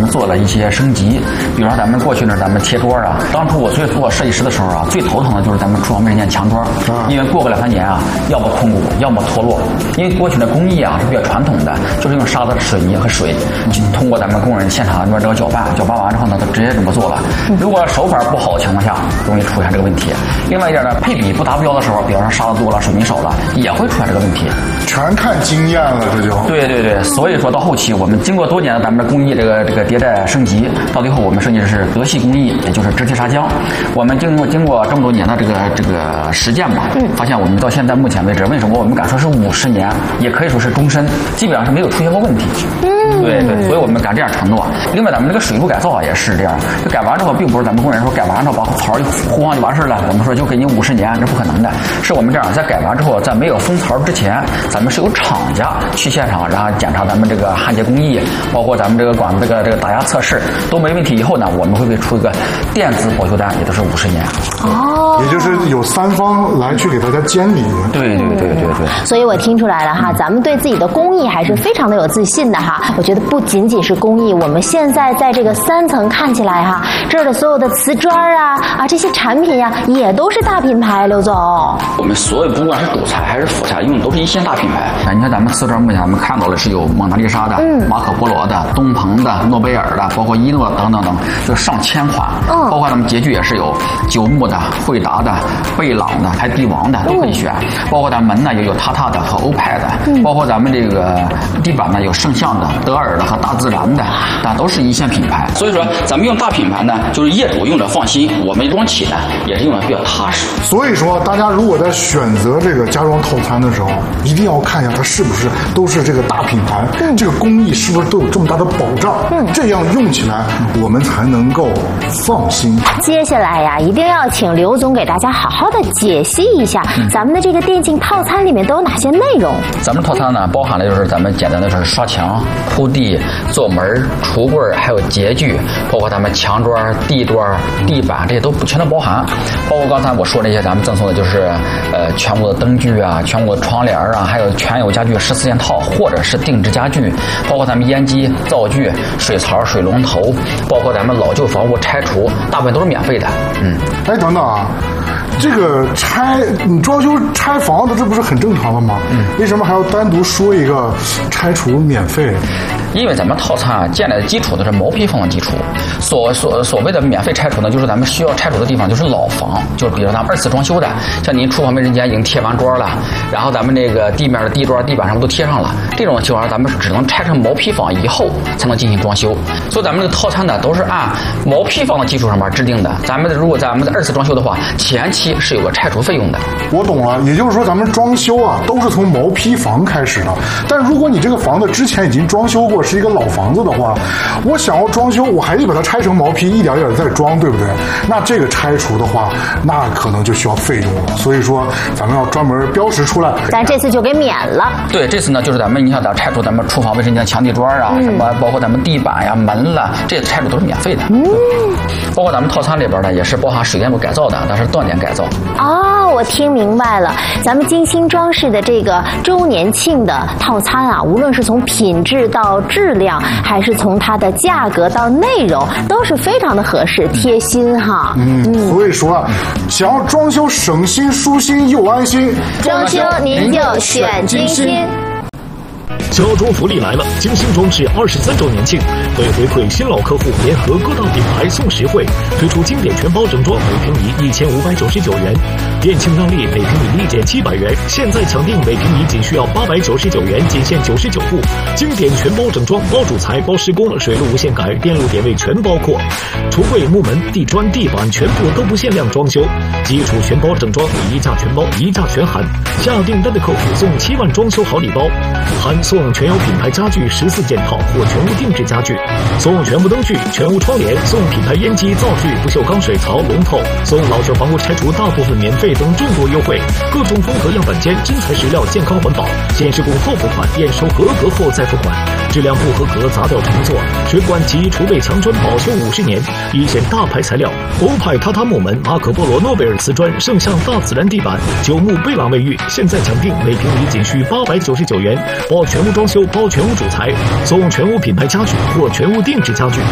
们做了一些升级，比如说咱们过去呢，咱们贴桌啊，当初我做设计师的时候啊，最头疼的就是咱们厨房卫生间墙桌，因为过个2-3年啊，要么空鼓，要么脱落。因为过去的工艺啊是比较传统的，就是用沙子、水泥和水，通过咱们工人现场这个搅拌完之后呢，就直接这么做了。如果手法不好的情况下，容易出现这个问题。另外一点呢，配比不达标的时候，比方说沙子多了、水泥少了，也会出现这个问题。 全看经验了，这就对，所以说到后期，我们经过多年的咱们的工艺这个迭代升级，到最后我们设计的是德系工艺，也就是直体砂浆。我们经过这么多年的这个实践吧，发现我们到现在目前为止，为什么我们敢说是50年，也可以说是终身，基本上是没有出现过问题。对，所以我们敢这样承诺。另外，咱们这个水库改造啊也是这样，就改完之后，并不是咱们工人说改完之后把槽一糊上就完事了，我们说就给你50年，这不可能的。是我们这样，在改完之后，在没有封槽之前，咱们是有厂家去现场，然后检查咱们这个焊接工艺，包括咱们这个管子这个打压测试都没问题以后呢，我们会出一个电子保修单，也都是50年。 也就是有3方来去给大家监理。 对。 所以我听出来了哈，咱们对自己的工艺还是非常的有自信的哈。我觉得不仅仅是工艺，我们现在在这个3层看起来哈，这儿的所有的瓷砖啊这些产品呀，也都是大品牌。刘总， 我们所有不管是主材还是辅材，用的都是一线大品牌。你看咱们瓷砖目前我们看到的是有蒙娜丽莎的、马可波罗的、东鹏的、诺贝尔的，包括伊诺等，就上千款。包括咱们洁具也是有九牧的、惠达的、贝朗的，还帝王的都可以选。包括咱门呢也有塔塔的和欧派的，包括咱们这个地板呢有圣象的、德尔的和大自然的，但都是一线品牌。所以说咱们用大品牌呢，就是业主用着放心，我们装起呢也是用的比较踏实。 所以说大家如果在选择这个家装套餐的时候，一定要看一下它是不是都是这个大品牌，这个工艺是不是都有这么大的保障，这样用起来我们才能够放心。 接下来呀，一定要请刘总给大家好好的解析一下咱们的这个电竞套餐里面都有哪些内容。 咱们套餐呢包含了就是咱们简单的就是刷墙、铺地、做门、橱柜，还有洁具，包括咱们墙砖、地砖、地板，这些都全都包含。包括刚才我说那些咱们赠送的就是全部的灯具啊、全部的窗帘啊，还有全有家具14件套，或者是定制家具，包括咱们烟机、灶具、水槽、水龙头，包括咱们老旧房屋拆除，大部分都是免费的。 等等啊，这个你装修拆房子，这不是很正常的吗？为什么还要单独说一个拆除免费？ 因为咱们套餐建立的基础都是毛坯房的基础，所谓的免费拆除呢，就是咱们需要拆除的地方就是老房，就是比如咱们2次装修的，像您厨房卫生间已经贴完砖了，然后咱们这个地面的地砖、地板上都贴上了，这种情况下咱们只能拆成毛坯房以后才能进行装修。所以咱们这个套餐呢都是按毛坯房的基础上面制定的。如果咱们2次装修的话，前期是有个拆除费用的。 我懂了，也就是说咱们装修啊都是从毛坯房开始的。但如果你这个房子之前已经装修过，是一个老房子的话，我想要装修，我还得把它拆成毛坯，一点一点再装，对不对？那这个拆除的话，那可能就需要费用了。所以说咱们要专门标识出来。 咱这次就给免了。 对，这次呢就是咱们你想拆除咱们厨房卫生间墙地砖啊，什么包括咱们地板呀、门了，这些拆除都是免费的。包括咱们套餐里边呢也是包含水电路改造的，但是断点改造。 我听明白了，咱们精心装饰的这个周年庆的套餐啊，无论是从品质到质量，还是从它的价格到内容，都是非常的合适贴心哈。 所以说啊，想要装修省心舒心又安心， 装修您就选精心。 家装福利来了！精心装饰23周年庆，为回馈新老客户，联合各大品牌送实惠，推出经典全包整装，每平米1599元；店庆让利，每平米立减700元。现在抢订每平米仅需要899元，仅限99户。经典全包整装，包主材、包施工、水路无限改，电路点位全包括。橱柜、木门、地砖、地板全部都不限量装修，基础全包整装，一价全包，一价全含。下订单的客户送7万装修好礼包，含送全有品牌家具14件套或全屋定制家具，送全屋灯具、全屋窗帘，送品牌烟机、灶具、不锈钢水槽、龙头，送老旧房屋拆除大部分免费等众多优惠，各种风格样板间，真材实料，健康环保，先施工后付款，验收合格后再付款，质量不合格砸掉重做。水管及储备墙砖保修50年，一线大牌材料，欧派榻榻木门、马可波罗诺贝尔瓷砖、圣象大自然地板、九牧贝朗卫浴，现在抢订每平米仅需899元，包全屋装修，包全屋主材，送全屋品牌家具或全屋定制家具。